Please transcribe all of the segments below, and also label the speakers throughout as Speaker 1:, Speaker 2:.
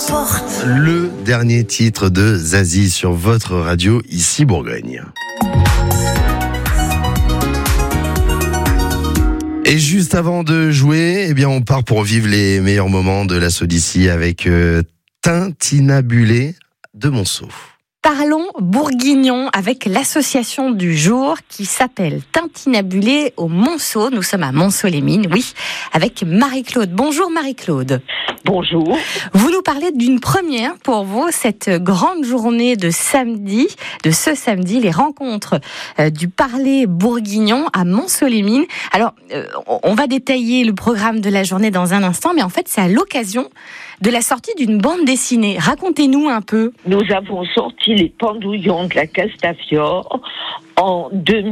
Speaker 1: importe.
Speaker 2: Le dernier titre de Zazie sur votre radio, ici Bourgogne. Et juste avant de jouer, on part pour vivre les meilleurs moments de la Sodiccie avec Tintinabulé de Monceau.
Speaker 3: Parlons bourguignon avec l'association du jour qui s'appelle Tintinabulé au Monceau. Nous sommes à Monceau-les-Mines, oui, avec Marie-Claude. Bonjour Marie-Claude.
Speaker 4: Bonjour.
Speaker 3: Vous nous parlez d'une première pour vous, cette grande journée de samedi, de ce samedi, les rencontres du parler bourguignon à Monceau-les-Mines. Alors, on va détailler le programme de la journée dans un instant, mais en fait, c'est à l'occasion de la sortie d'une bande dessinée. Racontez-nous un peu.
Speaker 4: Nous avons sorti Les Pendouillons de la Castafiore en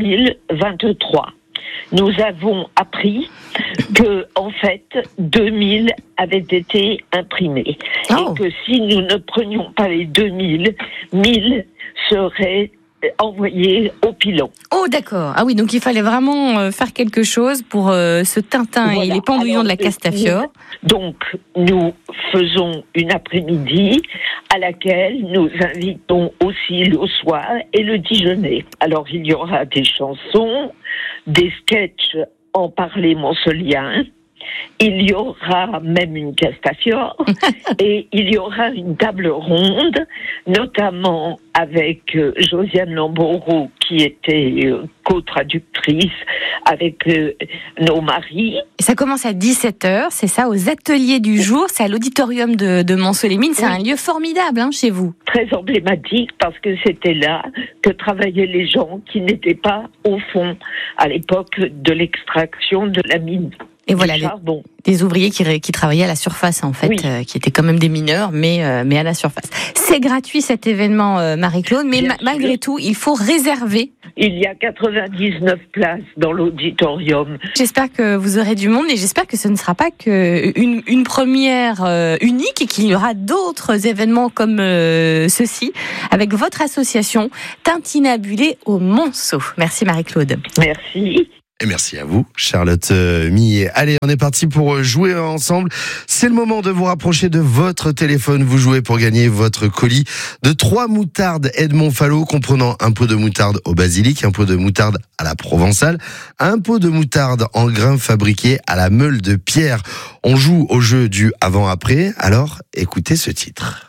Speaker 4: 2023. Nous avons appris que, en fait, 2000 avaient été imprimés. Et que si nous ne prenions pas les 2000, 1000 seraient envoyés au pilon.
Speaker 3: Oh, d'accord. Ah oui, donc il fallait vraiment faire quelque chose pour ce Tintin et les Pendouillons de la Castafiore.
Speaker 4: Donc, nous faisons une après-midi à laquelle nous invitons aussi le soir et le déjeuner. Alors, il y aura des chansons, des sketchs en parler monceaulien. Il y aura même une Castafiore et il y aura une table ronde, notamment avec Josiane Lambourou qui était co-traductrice avec nos maris.
Speaker 3: Et ça commence à 17h, c'est ça, aux ateliers du jour, c'est à l'auditorium de Monceau-les-Mines, c'est un lieu formidable chez vous.
Speaker 4: Très emblématique parce que c'était là que travaillaient les gens qui n'étaient pas au fond à l'époque de l'extraction de la mine.
Speaker 3: Et voilà, des ouvriers qui travaillaient à la surface, en fait, qui étaient quand même des mineurs, mais à la surface. C'est gratuit cet événement, Marie-Claude, mais malgré tout, il faut réserver.
Speaker 4: Il y a 99 places dans l'auditorium.
Speaker 3: J'espère que vous aurez du monde et j'espère que ce ne sera pas qu'une première unique et qu'il y aura d'autres événements comme ceci avec votre association Tintinabulé au Monceau. Merci Marie-Claude.
Speaker 4: Merci.
Speaker 2: Et merci à vous, Charlotte Millet. Allez, on est parti pour jouer ensemble. C'est le moment de vous rapprocher de votre téléphone. Vous jouez pour gagner votre colis de 3 moutardes Edmond Fallow, comprenant un pot de moutarde au basilic, un pot de moutarde à la provençale, un pot de moutarde en grains fabriqué à la meule de pierre. On joue au jeu du avant-après. Alors, écoutez ce titre.